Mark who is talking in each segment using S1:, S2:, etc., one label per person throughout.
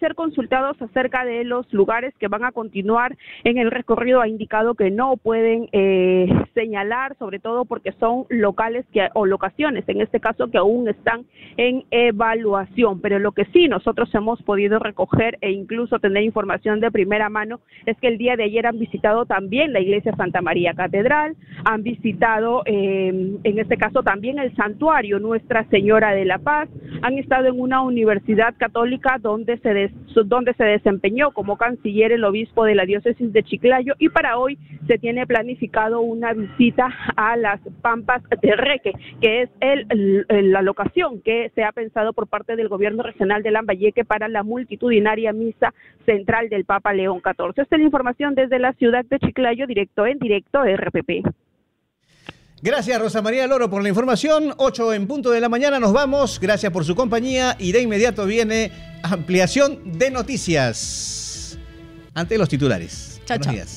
S1: ser consultados acerca de los lugares que van a continuar en el recorrido, ha indicado que no pueden señalar, sobre todo porque son locales o locaciones, en este caso, que aún están en evaluación. Pero lo que sí nosotros hemos podido recoger e incluso tener información de primera mano es que el día de ayer han visitado también la iglesia Santa María Catedral, han visitado en este caso también el santuario Nuestra Señora de la Paz, han estado en una universidad católica donde se desempeñó como canciller el obispo de la diócesis de Chiclayo, y para hoy se tiene planificado una visita a las Pampas de Reque, que es la locación que se ha pensado por parte del gobierno regional de Lambayeque para la multitudinaria misa central del Papa León XIV. Esta es la información desde la ciudad de Chiclayo, en directo RPP.
S2: Gracias, Rosa María Loro, por la información. 8 en punto de la mañana, nos vamos. Gracias por su compañía y de inmediato viene ampliación de noticias ante los titulares.
S3: Chao,
S2: Buenos
S3: chao.
S2: días.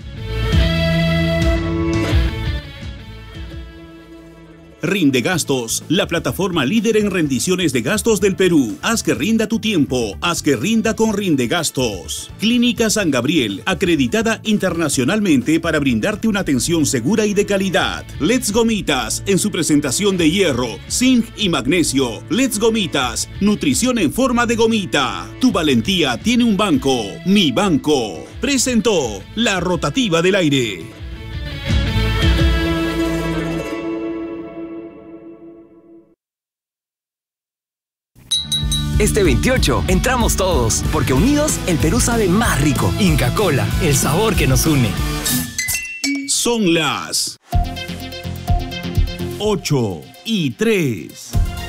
S4: Rindegastos, la plataforma líder en rendiciones de gastos del Perú. Haz que rinda tu tiempo, haz que rinda con Rindegastos. Clínica San Gabriel, acreditada internacionalmente para brindarte una atención segura y de calidad. Let's Gomitas, en su presentación de hierro, zinc y magnesio. Let's Gomitas, nutrición en forma de gomita. Tu valentía tiene un banco, Mi Banco. Presentó la rotativa del aire.
S5: Este 28 entramos todos, porque unidos el Perú sabe más rico.
S6: Inca Kola, el sabor que nos une.
S4: Son las 8:03.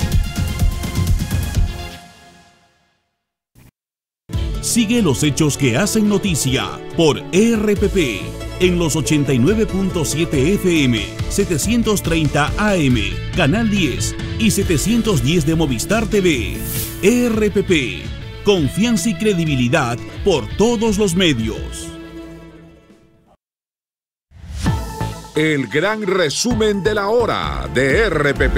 S4: Sigue los hechos que hacen noticia por RPP en los 89.7 FM, 730 AM, Canal 10 y 710 de Movistar TV. RPP, confianza y credibilidad por todos los medios.
S7: El gran resumen de la hora de RPP.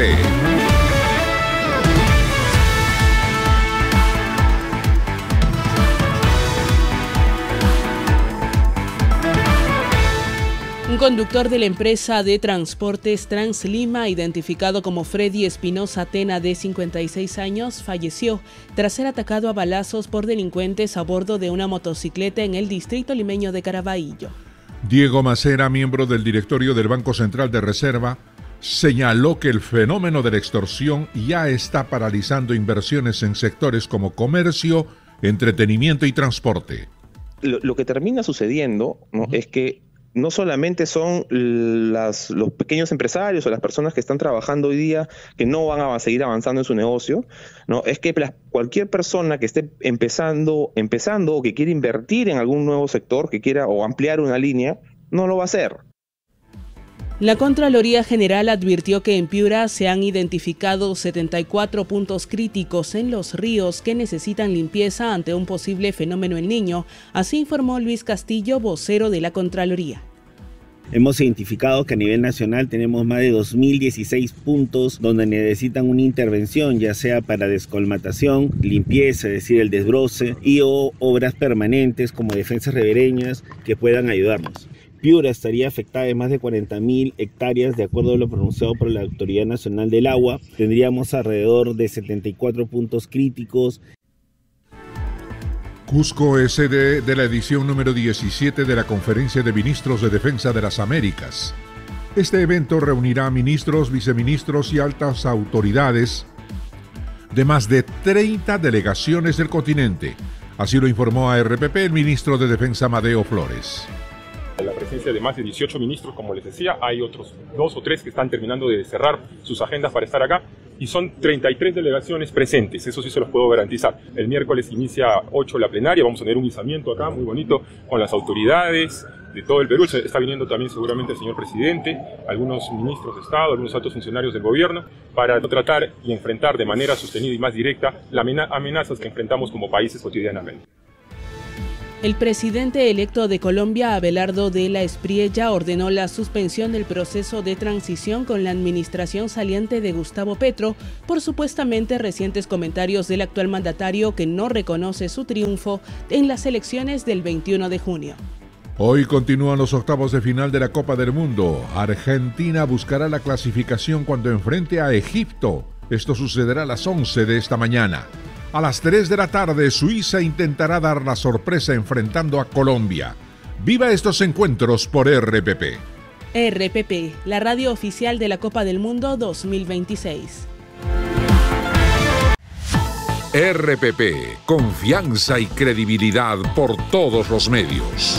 S3: Un conductor de la empresa de transportes Translima, identificado como Freddy Espinosa Tena, de 56 años, falleció tras ser atacado a balazos por delincuentes a bordo de una motocicleta en el distrito limeño de Caraballo.
S7: Diego Macera, miembro del directorio del Banco Central de Reserva, señaló que el fenómeno de la extorsión ya está paralizando inversiones en sectores como comercio, entretenimiento y transporte.
S8: Lo que termina sucediendo, ¿no? Es que no solamente son los pequeños empresarios o las personas que están trabajando hoy día que no van a seguir avanzando en su negocio, ¿no? Es que cualquier persona que esté empezando o que quiera invertir en algún nuevo sector, que quiera o ampliar una línea, no lo va a hacer.
S3: La Contraloría General advirtió que en Piura se han identificado 74 puntos críticos en los ríos que necesitan limpieza ante un posible fenómeno El Niño. Así informó Luis Castillo, vocero de la Contraloría.
S9: Hemos identificado que a nivel nacional tenemos más de 2016 puntos donde necesitan una intervención, ya sea para descolmatación, limpieza, es decir, el desbroce, y o obras permanentes como defensas ribereñas que puedan ayudarnos. Piura estaría afectada de más de 40.000 hectáreas de acuerdo a lo pronunciado por la Autoridad Nacional del Agua. Tendríamos alrededor de 74 puntos críticos.
S7: Cusco es sede de la edición número 17 de la Conferencia de Ministros de Defensa de las Américas. Este evento reunirá a ministros, viceministros y altas autoridades de más de 30 delegaciones del continente. Así lo informó a RPP el ministro de Defensa Amadeo Flores.
S10: La presencia de más de 18 ministros, como les decía, hay otros 2 o 3 que están terminando de cerrar sus agendas para estar acá, y son 33 delegaciones presentes, eso sí se los puedo garantizar. El miércoles inicia 8 la plenaria, vamos a tener un izamiento acá muy bonito con las autoridades de todo el Perú. Está viniendo también seguramente el señor presidente, algunos ministros de Estado, algunos altos funcionarios del gobierno, para tratar y enfrentar de manera sostenida y más directa las amenazas que enfrentamos como países cotidianamente.
S3: El presidente electo de Colombia, Abelardo de la Espriella, ordenó la suspensión del proceso de transición con la administración saliente de Gustavo Petro por supuestamente recientes comentarios del actual mandatario que no reconoce su triunfo en las elecciones del 21 de junio.
S7: Hoy continúan los octavos de final de la Copa del Mundo. Argentina buscará la clasificación cuando enfrente a Egipto. Esto sucederá a las 11 de esta mañana. A las 3 de la tarde, Suiza intentará dar la sorpresa enfrentando a Colombia. Viva estos encuentros por RPP.
S3: RPP, la radio oficial de la Copa del Mundo 2026.
S7: RPP, confianza y credibilidad por todos los medios.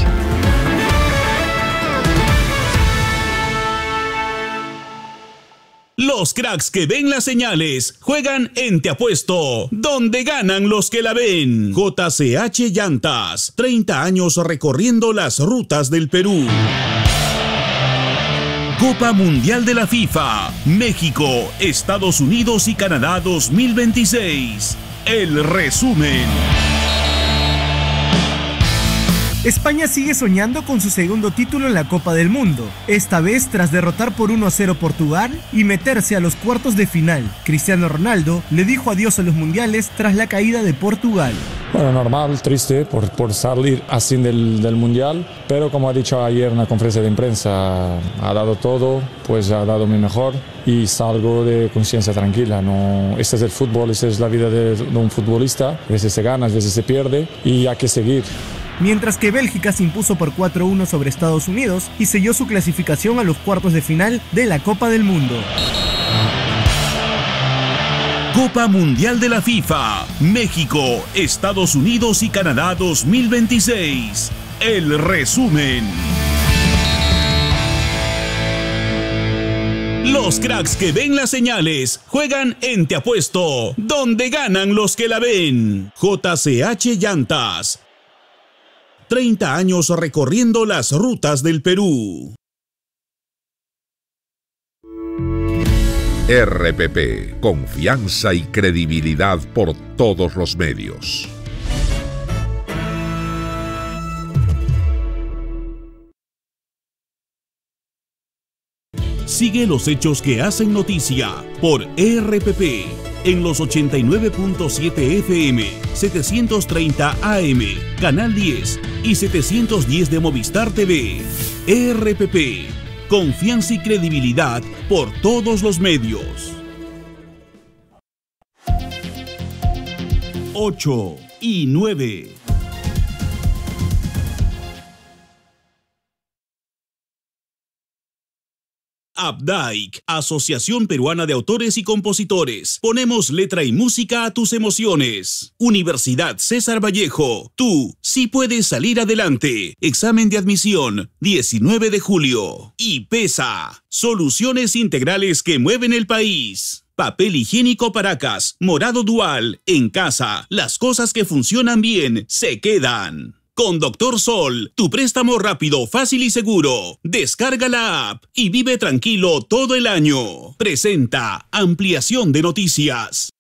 S4: Los cracks que ven las señales juegan en Te Apuesto, donde ganan los que la ven. JCH Llantas, 30 años recorriendo las rutas del Perú. Copa Mundial de la FIFA, México, Estados Unidos y Canadá 2026. El resumen.
S11: España sigue soñando con su segundo título en la Copa del Mundo, esta vez tras derrotar por 1-0 Portugal y meterse a los cuartos de final. Cristiano Ronaldo le dijo adiós a los mundiales tras la caída de Portugal.
S12: Bueno, normal, triste por salir así del mundial, pero como ha dicho ayer en la conferencia de prensa, ha dado todo, pues ha dado mi mejor y salgo de conciencia tranquila. No, este es el fútbol, esta es la vida de un futbolista, a veces se gana, a veces se pierde y hay que seguir.
S11: Mientras que Bélgica se impuso por 4-1 sobre Estados Unidos y selló su clasificación a los cuartos de final de la Copa del Mundo.
S4: Copa Mundial de la FIFA, México, Estados Unidos y Canadá 2026. El resumen. Los cracks que ven las señales juegan en Te Apuesto, donde ganan los que la ven. JCH Llantas, 30 años recorriendo las rutas del Perú.
S7: RPP, confianza y credibilidad por todos los medios.
S4: Sigue los hechos que hacen noticia por RPP en los 89.7 FM, 730 AM, Canal 10 y 710 de Movistar TV. RPP, confianza y credibilidad por todos los medios. 8 y 9. Updike, Asociación Peruana de Autores y Compositores. Ponemos letra y música a tus emociones. Universidad César Vallejo. Tú sí puedes salir adelante. Examen de admisión, 19 de julio. Y PESA, soluciones integrales que mueven el país. Papel higiénico Paracas, morado dual, en casa. Las cosas que funcionan bien se quedan. Con Dr. Sol, tu préstamo rápido, fácil y seguro. Descarga la app y vive tranquilo todo el año. Presenta Ampliación de Noticias.